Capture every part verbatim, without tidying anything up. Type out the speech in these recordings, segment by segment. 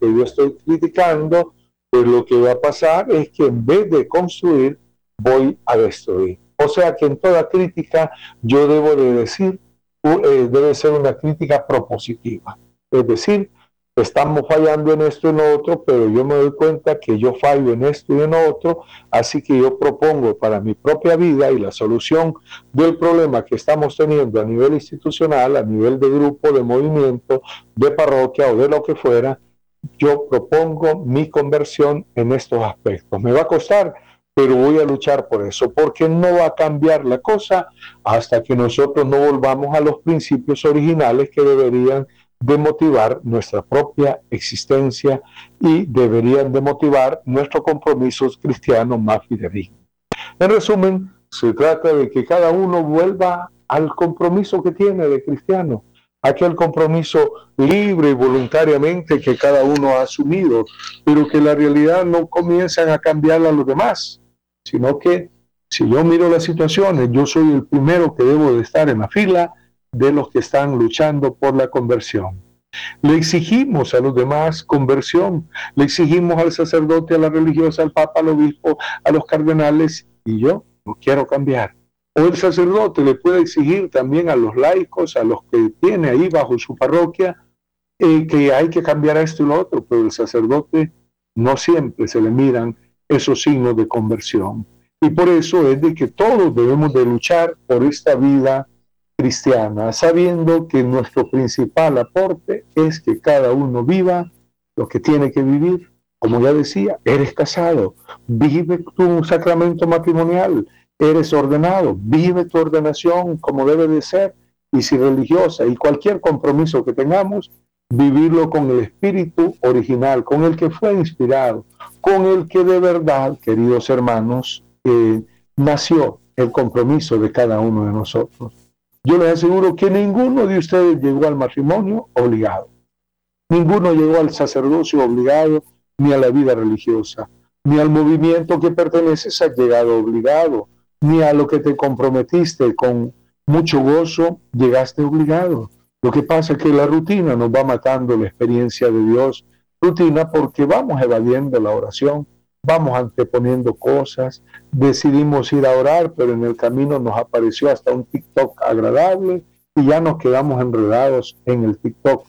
que yo estoy criticando, pues lo que va a pasar es que en vez de construir, voy a destruir. O sea que en toda crítica yo debo de decir, eh, debe ser una crítica propositiva. Es decir, estamos fallando en esto y en lo otro, pero yo me doy cuenta que yo fallo en esto y en lo otro, así que yo propongo para mi propia vida y la solución del problema que estamos teniendo a nivel institucional, a nivel de grupo, de movimiento, de parroquia o de lo que fuera, yo propongo mi conversión en estos aspectos. Me va a costar, pero voy a luchar por eso, porque no va a cambiar la cosa hasta que nosotros no volvamos a los principios originales que deberían de motivar nuestra propia existencia y deberían de motivar nuestros compromisos cristianos más fidedignos. En resumen, se trata de que cada uno vuelva al compromiso que tiene de cristiano, aquel compromiso libre y voluntariamente que cada uno ha asumido, pero que la realidad no comienzan a cambiar a los demás, sino que si yo miro las situaciones, yo soy el primero que debo de estar en la fila de los que están luchando por la conversión. Le exigimos a los demás conversión, le exigimos al sacerdote, a la religiosa, al papa, al obispo, a los cardenales, y yo no quiero cambiar. O el sacerdote le puede exigir también a los laicos, a los que tiene ahí bajo su parroquia, eh, que hay que cambiar esto y lo otro, pero el sacerdote no siempre se le miran esos signos de conversión. Y por eso es de que todos debemos de luchar por esta vida cristiana, sabiendo que nuestro principal aporte es que cada uno viva lo que tiene que vivir. Como ya decía, eres casado, vive tu sacramento matrimonial, eres ordenado, vive tu ordenación como debe de ser, y si religiosa, y cualquier compromiso que tengamos, vivirlo con el espíritu original, con el que fue inspirado, con el que de verdad, queridos hermanos, eh, nació el compromiso de cada uno de nosotros. Yo les aseguro que ninguno de ustedes llegó al matrimonio obligado. Ninguno llegó al sacerdocio obligado, ni a la vida religiosa, ni al movimiento que perteneces has llegado obligado, ni a lo que te comprometiste con mucho gozo llegaste obligado. Lo que pasa es que la rutina nos va matando la experiencia de Dios. Rutina porque vamos evadiendo la oración, vamos anteponiendo cosas, decidimos ir a orar, pero en el camino nos apareció hasta un TikTok agradable y ya nos quedamos enredados en el TikTok.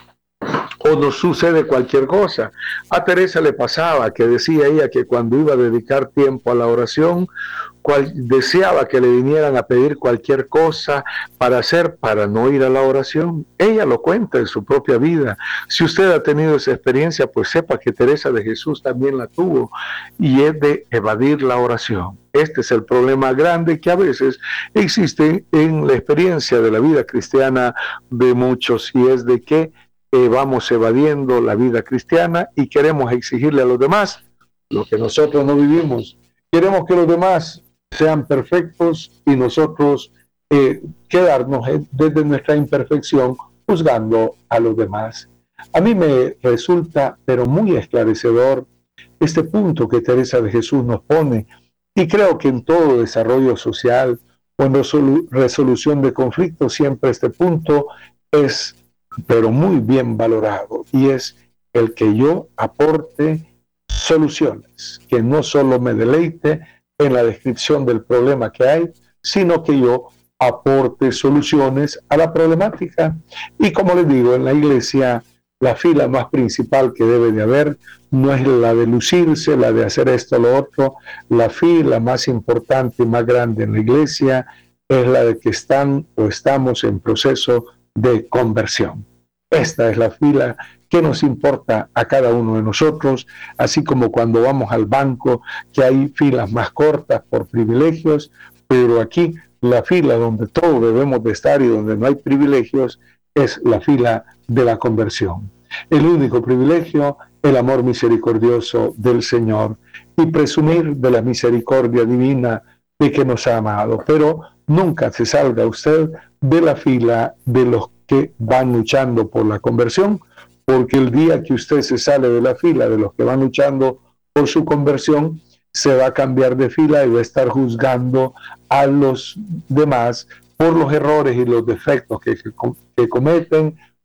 O nos sucede cualquier cosa. A Teresa le pasaba que decía ella que cuando iba a dedicar tiempo a la oración, cual, deseaba que le vinieran a pedir cualquier cosa para hacer, para no ir a la oración. Ella lo cuenta en su propia vida. Si usted ha tenido esa experiencia, pues sepa que Teresa de Jesús también la tuvo, y es de evadir la oración. Este es el problema grande que a veces existe en la experiencia de la vida cristiana de muchos, y es de que eh, vamos evadiendo la vida cristiana y queremos exigirle a los demás lo que nosotros no vivimos. Queremos que los demás sean perfectos y nosotros eh, quedarnos desde nuestra imperfección juzgando a los demás. A mí me resulta, pero muy esclarecedor, este punto que Teresa de Jesús nos pone, y creo que en todo desarrollo social o en resolu- resolución de conflictos siempre este punto es, pero muy bien valorado, y es el que yo aporte soluciones, que no solo me deleite en la descripción del problema que hay, sino que yo aporte soluciones a la problemática. Y como les digo, en la iglesia la fila más principal que debe de haber no es la de lucirse, la de hacer esto o lo otro. La fila más importante y más grande en la iglesia es la de que están o estamos en proceso de conversión. Esta es la fila que nos importa a cada uno de nosotros, así como cuando vamos al banco, que hay filas más cortas por privilegios, pero aquí la fila donde todos debemos de estar y donde no hay privilegios es la fila de la conversión. El único privilegio, el amor misericordioso del Señor y presumir de la misericordia divina de que nos ha amado, pero nunca se salga usted de la fila de los que van luchando por la conversión, porque el día que usted se sale de la fila de los que van luchando por su conversión, se va a cambiar de fila y va a estar juzgando a los demás por los errores y los defectos que, que, que cometen,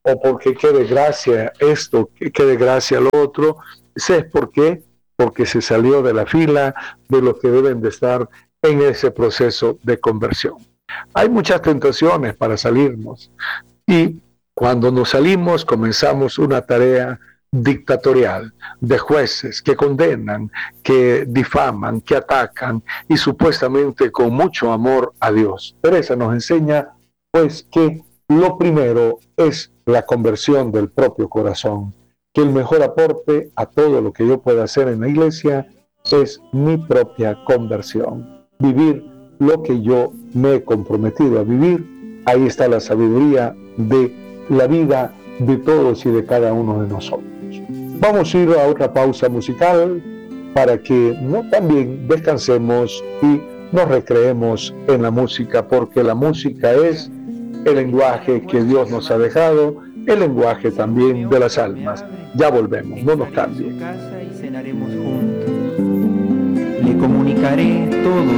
o porque qué desgracia esto, qué desgracia lo otro. ¿Sabes por qué? Porque se salió de la fila de los que deben de estar en ese proceso de conversión. Hay muchas tentaciones para salirnos y cuando nos salimos comenzamos una tarea dictatorial de jueces que condenan, que difaman, que atacan y supuestamente con mucho amor a Dios. Teresa nos enseña pues que lo primero es la conversión del propio corazón, que el mejor aporte a todo lo que yo pueda hacer en la iglesia es mi propia conversión, vivir lo que yo me he comprometido a vivir. Ahí está la sabiduría de la vida de todos y de cada uno de nosotros. Vamos a ir a otra pausa musical para que no también descansemos y nos recreemos en la música, porque la música es el lenguaje que Dios nos ha dejado, el lenguaje también de las almas. Ya volvemos, no nos cambien. Le comunicaré todo